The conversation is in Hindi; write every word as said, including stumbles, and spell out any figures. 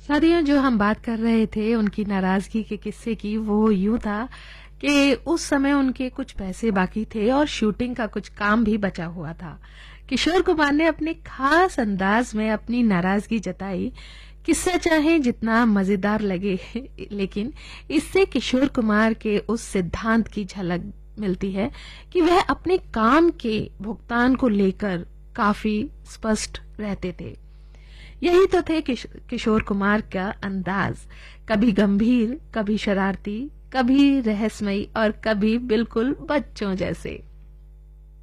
साथियों, जो हम बात कर रहे थे उनकी नाराजगी के किस्से की, वो यूं था कि उस समय उनके कुछ पैसे बाकी थे और शूटिंग का कुछ काम भी बचा हुआ था। किशोर कुमार ने अपने खास अंदाज में अपनी नाराजगी जताई। किस्सा चाहे जितना मजेदार लगे लेकिन इससे किशोर कुमार के उस सिद्धांत की झलक मिलती है कि वह अपने काम के भुगतान को लेकर काफी स्पष्ट रहते थे। यही तो थे किश, किशोर कुमार का अंदाज, कभी गंभीर, कभी शरारती, कभी रहस्यमयी और कभी बिल्कुल बच्चों जैसे।